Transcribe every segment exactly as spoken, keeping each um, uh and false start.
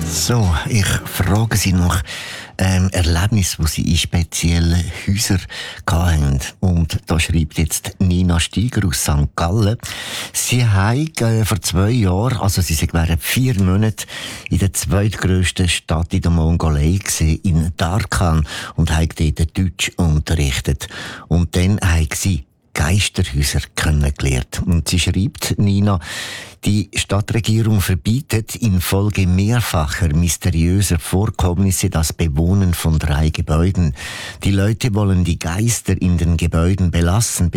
So, ich frage Sie nach ähm, Erlebnis, wo Sie in speziellen Häusern hatten. Und da schreibt jetzt Nina Steiger aus Sankt Gallen. Sie haben äh, vor zwei Jahren, also sie wären vier Monate, in der zweitgrössten Stadt in der Mongolei gewesen, in Darkhan, und haben dort Deutsch unterrichtet. Und dann haben sie Geisterhäuser kennengelernt. Und sie schreibt, Nina, die Stadtregierung verbietet infolge mehrfacher mysteriöser Vorkommnisse das Bewohnen von drei Gebäuden. Die Leute wollen die Geister in den Gebäuden belassen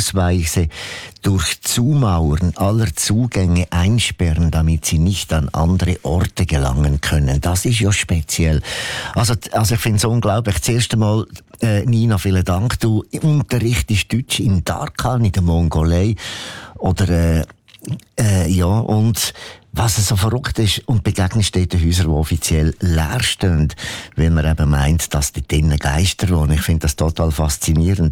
bzw. durch Zumauern aller Zugänge einsperren, damit sie nicht an andere Orte gelangen können. Das ist ja speziell. Also, also ich finde es unglaublich. Das erste Mal, äh, Nina, vielen Dank. Du unterrichtest Deutsch in Darkhan, in der Mongolei. Oder, äh, Äh, ja, und was so verrückt ist, und begegnest dort Häuser, die offiziell leer stehen, weil man eben meint, dass dort drinnen Geister wohnen. Ich finde das total faszinierend.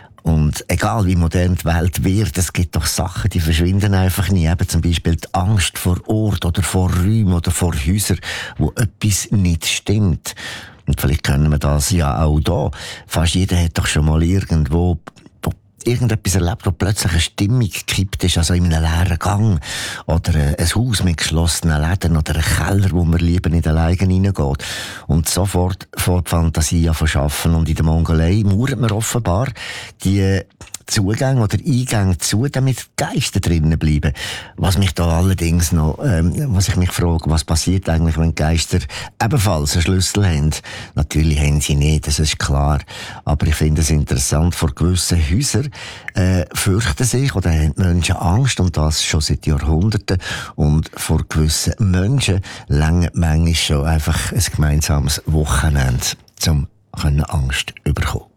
Und egal wie modern die Welt wird, es gibt doch Sachen, die verschwinden einfach nie. Eben zum Beispiel die Angst vor Ort oder vor Räumen oder vor Häusern, wo etwas nicht stimmt. Und vielleicht können wir das ja auch da. Fast jeder hat doch schon mal irgendwo irgendetwas erlebt, wo plötzlich eine Stimmung gekippt ist, also in einem leeren Gang. Oder ein Haus mit geschlossenen Läden oder ein Keller, wo man lieber nicht alleine reingeht. Und sofort fängt die Fantasie an zu arbeiten. Und in der Mongolei mauert man offenbar die Zugänge oder Eingänge zu, damit Geister drinnen bleiben. Was mich da allerdings noch, ähm, was ich mich frage, was passiert eigentlich, wenn Geister ebenfalls einen Schlüssel haben? Natürlich haben sie nicht, das ist klar. Aber ich finde es interessant, vor gewissen Häusern äh, fürchten sich oder haben die Menschen Angst, und das schon seit Jahrhunderten. Und vor gewissen Menschen reicht manchmal schon einfach ein gemeinsames Wochenende, um Angst zu bekommen.